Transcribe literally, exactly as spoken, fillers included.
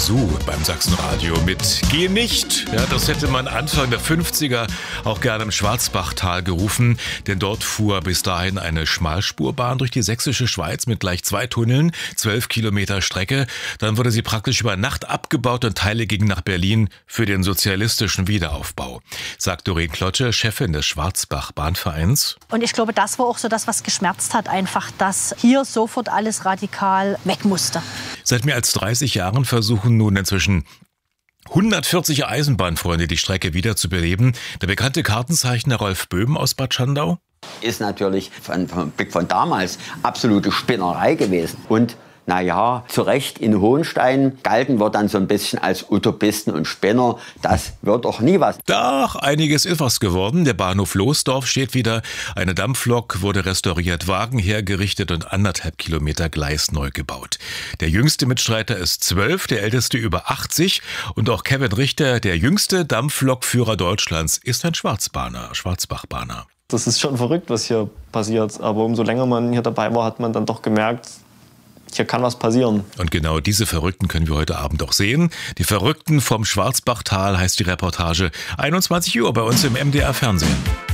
Zoo beim Sachsenradio mit Geh nicht. Ja, das hätte man Anfang der fünfziger auch gerne im Schwarzbachtal gerufen, denn dort fuhr bis dahin eine Schmalspurbahn durch die sächsische Schweiz mit gleich zwei Tunneln, zwölf Kilometer Strecke. Dann wurde sie praktisch über Nacht abgebaut und Teile gingen nach Berlin für den sozialistischen Wiederaufbau, sagt Doreen Klotsche, Chefin des Schwarzbach-Bahnvereins. Und ich glaube, das war auch so das, was geschmerzt hat, einfach, dass hier sofort alles radikal weg musste. Seit mehr als dreißig Jahren versuchen nun inzwischen hundertvierzig Eisenbahnfreunde die Strecke wieder zu beleben. Der bekannte Kartenzeichner Rolf Böhm aus Bad Schandau ist natürlich von, vom Blick von damals absolute Spinnerei gewesen. Und naja, zu Recht in Hohenstein galten wir dann so ein bisschen als Utopisten und Spinner. Das wird doch nie was. Doch, einiges ist was geworden. Der Bahnhof Losdorf steht wieder. Eine Dampflok wurde restauriert, Wagen hergerichtet und anderthalb Kilometer Gleis neu gebaut. Der jüngste Mitstreiter ist zwölf, der älteste über achtzig. Und auch Kevin Richter, der jüngste Dampflokführer Deutschlands, ist ein Schwarzbahner, Schwarzbachbahner. Das ist schon verrückt, was hier passiert. Aber umso länger man hier dabei war, hat man dann doch gemerkt, hier kann was passieren. Und genau diese Verrückten können wir heute Abend auch sehen. Die Verrückten vom Schwarzbachtal heißt die Reportage. einundzwanzig Uhr bei uns im M D R Fernsehen.